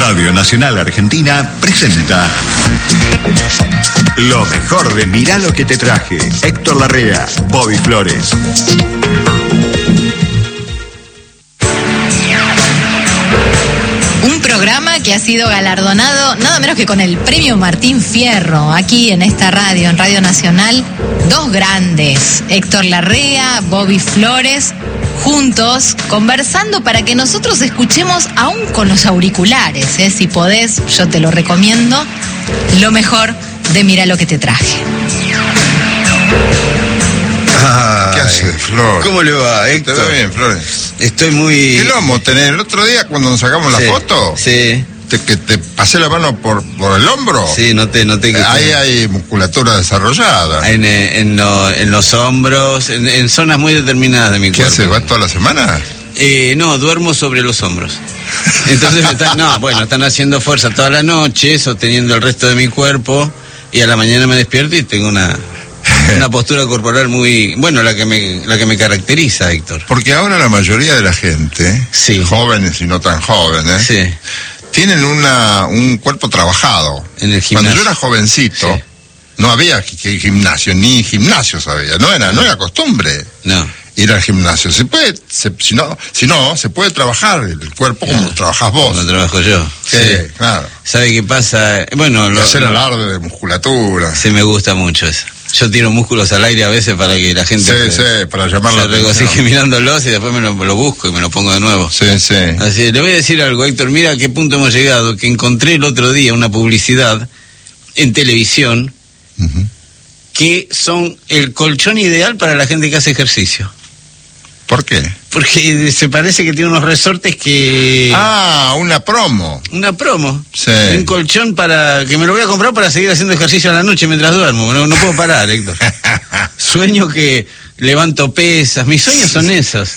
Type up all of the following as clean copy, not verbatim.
Radio Nacional Argentina presenta lo mejor de Mirá lo que te traje. Héctor Larrea, Bobby Flores. Un programa que ha sido galardonado nada menos que con el premio Martín Fierro, aquí en esta radio, en Radio Nacional. Dos grandes, Héctor Larrea, Bobby Flores, juntos, conversando para que nosotros escuchemos, aún con los auriculares, si podés, yo te lo recomiendo, lo mejor de Mirá lo que te traje. ¿Qué haces, Flor? ¿Cómo le va, Héctor? ¿Todo bien, Flores? Estoy muy... ¿Qué lomo tenés? El otro día cuando nos sacamos la foto, sí. Que te pasé la mano por el hombro. Sí, noté que... Ahí hay musculatura desarrollada. En los hombros, en zonas muy determinadas de mi cuerpo. ¿Qué haces? ¿Vas toda la semana? No, duermo sobre los hombros. Entonces están haciendo fuerza toda la noche, sosteniendo el resto de mi cuerpo, y a la mañana me despierto y tengo una postura corporal muy... Bueno, la que me caracteriza, Héctor. Porque ahora la mayoría de la gente, sí, jóvenes y no tan jóvenes, sí, tienen un cuerpo trabajado. En el gimnasio. Cuando yo era jovencito, sí, no había gimnasio, ni gimnasios había. No era costumbre. No. Ir al gimnasio. Se puede, si no, se puede trabajar el cuerpo como trabajás vos. Como trabajo yo. Sí, claro. ¿Sabe qué pasa? Bueno, hacer alarde de musculatura. Sí, me gusta mucho eso. Yo tiro músculos al aire a veces para que la gente para llamar la atención. Sigue mirándolos y después me lo busco y me lo pongo de nuevo. Sí. Así, le voy a decir algo, Héctor, mira a qué punto hemos llegado, que encontré el otro día una publicidad en televisión, que son el colchón ideal para la gente que hace ejercicio. ¿Por qué? Porque se parece que tiene unos resortes que... una promo. Una promo. Sí. Un colchón que me lo voy a comprar para seguir haciendo ejercicio a la noche mientras duermo. No puedo parar, Héctor. Sueño que levanto pesas. Mis sueños son esos.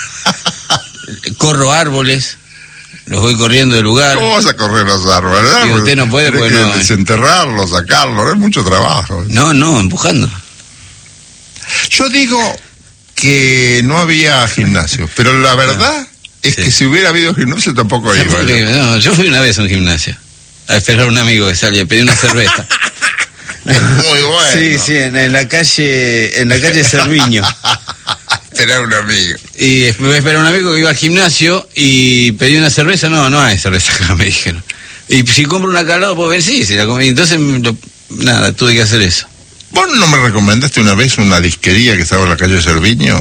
Corro árboles. Los voy corriendo de lugar. ¿Cómo vas a correr los árboles? Y usted no puede, porque no... desenterrarlos, sacarlos. Es mucho trabajo. No, empujando. Yo digo... que no había gimnasio, pero la verdad es que si hubiera habido gimnasio tampoco iba. No, yo fui una vez a un gimnasio a esperar a un amigo que salía, pedí una cerveza. Muy bueno. Sí, en la calle Cerviño. Esperar a un amigo. Y me esperé a un amigo que iba al gimnasio y pedí una cerveza. No hay cerveza acá, me dijeron. Y si compro una acá al lado, pues ven, sí, si la comí. Entonces, tuve que hacer eso. ¿Vos no me recomendaste una vez una disquería que estaba en la calle Cerviño?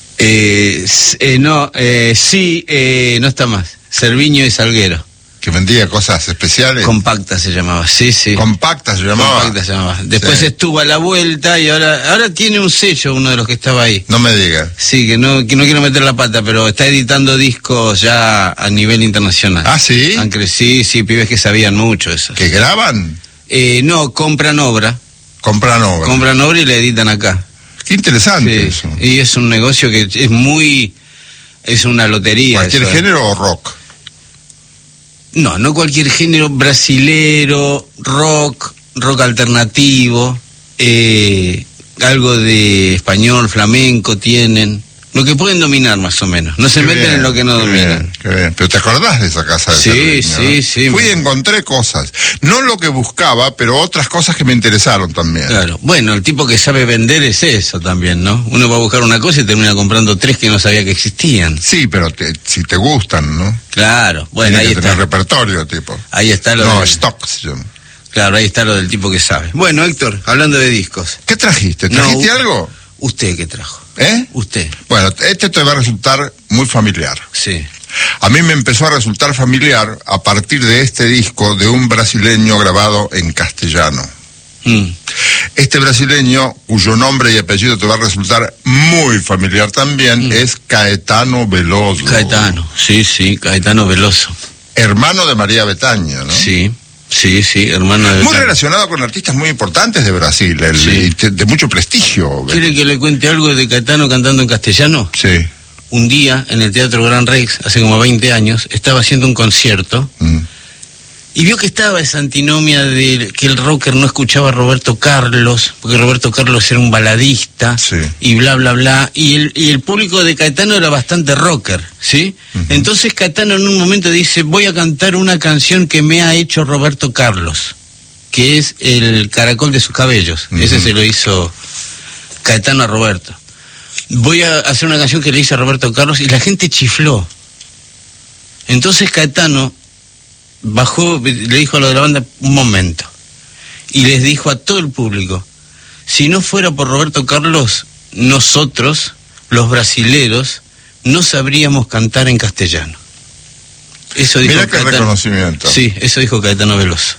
No está más. Cerviño y Salguero. ¿Que vendía cosas especiales? Compacta se llamaba, sí. ¿Compacta se llamaba? Después estuvo a la vuelta y ahora tiene un sello, uno de los que estaba ahí. No me digas. Sí, que no quiero meter la pata, pero está editando discos ya a nivel internacional. ¿Ah, sí? Sí, pibes que sabían mucho eso. ¿Que graban? No, compran obra. Compran obra y la editan acá. Qué interesante eso. Y es un negocio que es una lotería. ¿Cualquier género o rock? No cualquier género, brasilero, rock alternativo, algo de español, flamenco tienen. Lo que pueden dominar más o menos. No se meten en lo que no dominan. Qué bien. Pero ¿te acordás de esa casa de Cerviño? Sí. Fui y encontré cosas. No lo que buscaba, pero otras cosas que me interesaron también. Claro. Bueno, el tipo que sabe vender es eso también, ¿no? Uno va a buscar una cosa y termina comprando 3 que no sabía que existían. Sí, pero si te gustan, ¿no? Claro. Bueno, ahí está. Tener repertorio, tipo. Ahí está lo stock se llama. Claro, ahí está lo del tipo que sabe. Bueno, Héctor, hablando de discos. ¿Qué trajiste? ¿Trajiste algo? ¿Usted qué trajo? Usted. Bueno, te va a resultar muy familiar. Sí. A mí me empezó a resultar familiar a partir de este disco de un brasileño grabado en castellano. Este brasileño, cuyo nombre y apellido te va a resultar muy familiar también, es Caetano Veloso. Caetano Veloso. Hermano de María Bethânia, ¿no? Sí, hermano de... Muy relacionado con artistas muy importantes de Brasil, de mucho prestigio. ¿Quiere que le cuente algo de Caetano cantando en castellano? Sí. Un día, en el Teatro Gran Rex, hace como 20 años, estaba haciendo un concierto Y vio que estaba esa antinomia de que el rocker no escuchaba a Roberto Carlos, porque Roberto Carlos era un baladista, Sí. y bla, bla, bla. Y el público de Caetano era bastante rocker, ¿sí? Entonces Caetano en un momento dice, voy a cantar una canción que me ha hecho Roberto Carlos, que es El caracol de sus cabellos. Ese se lo hizo Caetano a Roberto. Voy a hacer una canción que le hice a Roberto Carlos, y la gente chifló. Entonces Caetano bajó, le dijo a lo de la banda, un momento, y les dijo a todo el público, si no fuera por Roberto Carlos, nosotros, los brasileros, no sabríamos cantar en castellano. Eso dijo Mirá qué Caetano. Reconocimiento. Sí, eso dijo Caetano Veloso.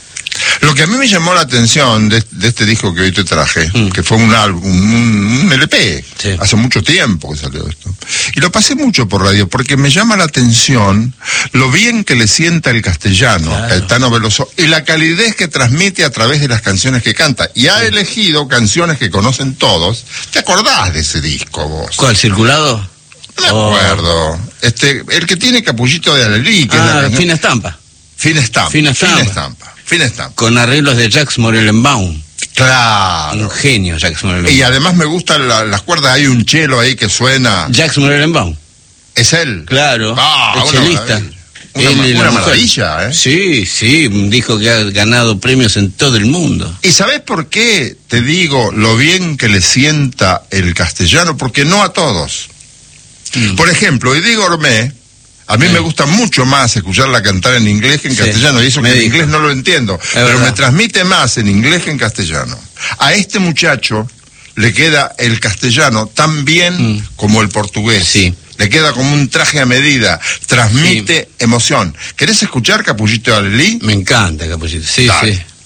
Lo que a mí me llamó la atención de este disco que hoy te traje, que fue un álbum, un LP, Sí. hace mucho tiempo que salió esto, y lo pasé mucho por radio, porque me llama la atención lo bien que le sienta el castellano, Claro. Caetano Veloso, y la calidez que transmite a través de las canciones que canta, y ha elegido canciones que conocen todos. ¿Te acordás de ese disco vos? ¿Cuál, Circulado? No me acuerdo. El que tiene Capullito de Alelí, que es la canción... Fina Estampa, Fina Estampa. Fina Estampa. Fina Estampa. Fina Estampa. con arreglos de Jacques Morellenbaum. Claro. Un genio, Jacques Morellenbaum. Y además me gustan las cuerdas, hay un chelo ahí que suena. Jacques Morellenbaum. ¿Es él? Claro, Ah, el una chelista. maravilla. Él y la Una mujer. maravilla, ¿eh? Sí, sí, dijo que ha ganado premios en todo el mundo. ¿Y sabés por qué te digo lo bien que le sienta el castellano? Porque no a todos. Por ejemplo, Eddie Gourmet, a mí me gusta mucho más escucharla cantar en inglés que en Sí, castellano, y eso me que en dijo. inglés no lo entiendo, pero verdad. me transmite más en inglés que en castellano. A este muchacho le queda el castellano tan bien como el portugués. Sí. Le queda como un traje a medida, transmite emoción. ¿Querés escuchar Capullito de Alelí? Me encanta, Capullito. Sí, Dale. sí.